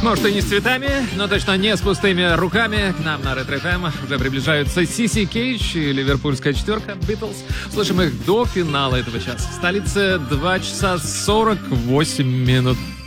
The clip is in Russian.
Может, и не с цветами, но точно не с пустыми руками. К нам на Ретро ФМ уже приближаются Сиси Кейдж и ливерпульская четверка Битлз. Слышим их до финала этого часа. В столице 2 часа 48 минут.